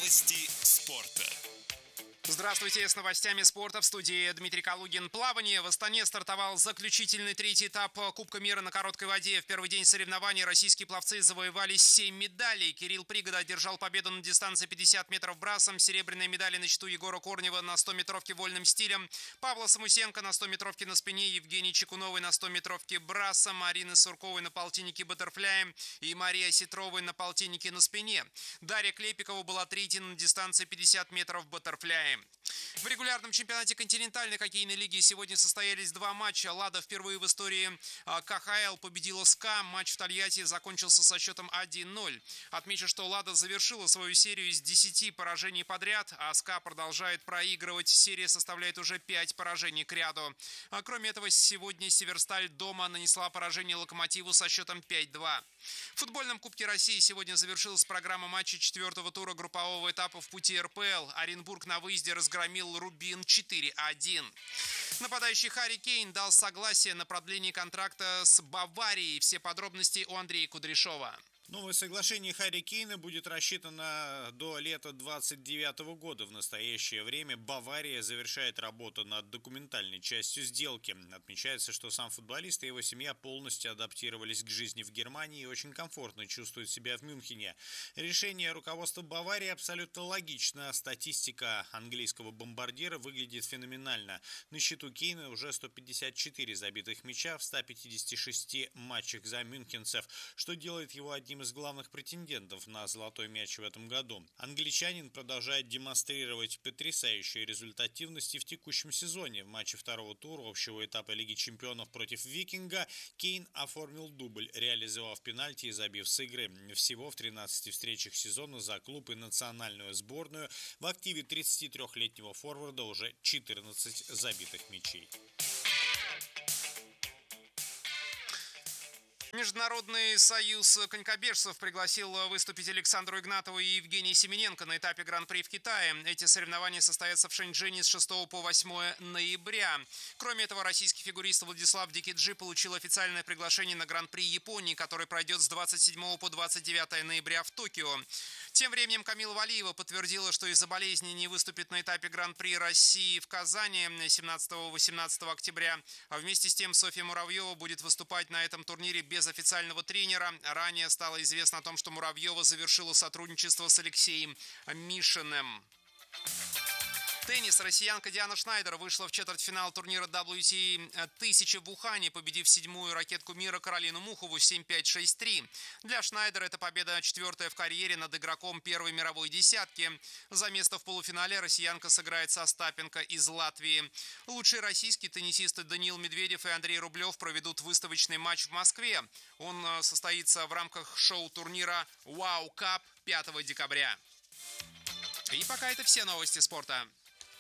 Новости спорта. Здравствуйте, с новостями спорта в студии Дмитрий Калугин. Плавание. В Астане стартовал заключительный третий этап Кубка мира на короткой воде. В первый день соревнований российские пловцы завоевали 7 медалей. Кирилл Пригода одержал победу на дистанции 50 метров брасом. Серебряные медали на счету Егора Корнева на 100-метровке вольным стилем. Павла Самусенко на 100-метровке на спине. Евгений Чекуновой на 100-метровке брасом. Марины Сурковой на полтиннике баттерфляем. И Мария Сетровой на полтиннике на спине. Дарья Клепикова была третьей на дистанции 50 метров баттерфляем. В регулярном чемпионате континентальной хоккейной лиги сегодня состоялись два матча. «Лада» впервые в истории КХЛ победила СКА. Матч в Тольятти закончился со счетом 1-0. Отмечу, что «Лада» завершила свою серию из 10 поражений подряд, а СКА продолжает проигрывать. Серия составляет уже 5 поражений к ряду. Кроме этого, сегодня «Северсталь» дома нанесла поражение «Локомотиву» со счетом 5-2. В футбольном Кубке России сегодня завершилась программа матчей четвертого тура группового этапа в пути РПЛ. Оренбург на выезде разгромил «Рубин» 4-1. Нападающий Харри Кейн дал согласие на продление контракта с «Баварией». Все подробности у Андрея Кудряшова. Новое соглашение Харри Кейна будет рассчитано до лета 2029 года. В настоящее время Бавария завершает работу над документальной частью сделки. Отмечается, что сам футболист и его семья полностью адаптировались к жизни в Германии и очень комфортно чувствуют себя в Мюнхене. Решение руководства Баварии абсолютно логично. Статистика английского бомбардира выглядит феноменально. На счету Кейна уже 154 забитых мяча в 156 матчах за мюнхенцев, что делает его одним из главных претендентов на золотой мяч в этом году. Англичанин продолжает демонстрировать потрясающую результативность и в текущем сезоне. В матче второго тура общего этапа Лиги чемпионов против Викинга Кейн оформил дубль, реализовав пенальти и забив с игры. Всего в 13 встречах сезона за клуб и национальную сборную в активе 33-летнего форварда уже 14 забитых мячей. Международный союз конькобежцев пригласил выступить Александру Игнатову и Евгения Семененко на этапе Гран-при в Китае. Эти соревнования состоятся в Шэньчжэне с 6 по 8 ноября. Кроме этого, российский фигурист Владислав Дикиджи получил официальное приглашение на Гран-при Японии, который пройдет с 27 по 29 ноября в Токио. Тем временем Камила Валиева подтвердила, что из-за болезни не выступит на этапе Гран-при России в Казани 17-18 октября. А вместе с тем Софья Муравьева будет выступать на этом турнире без официального тренера. Ранее стало известно о том, что Муравьева завершила сотрудничество с Алексеем Мишиным. Теннис. Россиянка Диана Шнайдер вышла в четвертьфинал турнира WTA 1000 в Ухане, победив седьмую ракетку мира Каролину Мухову 7-5, 6-3. Для Шнайдер это победа четвертая в карьере над игроком первой мировой десятки. За место в полуфинале россиянка сыграет со Остапенко из Латвии. Лучшие российские теннисисты Даниил Медведев и Андрей Рублев проведут выставочный матч в Москве. Он состоится в рамках шоу-турнира «Вау Кап» 5 декабря. И пока это все новости спорта.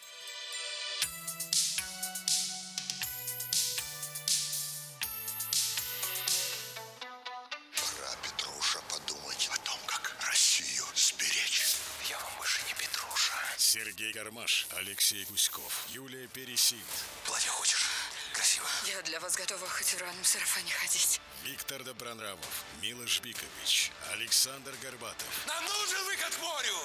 Сергей Гармаш, Алексей Гуськов, Юлия Пересильд. Платье хочешь? Красиво. Я для вас готова хоть в рваном сарафане ходить. Виктор Добронравов, Милош Бикович, Александр Горбатов. Нам нужен выход к морю!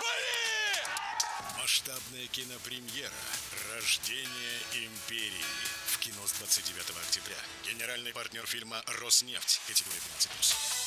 Боли! Масштабная кинопремьера «Рождение империи» в кино с 29 октября. Генеральный партнер фильма «Роснефть». Категория 15+.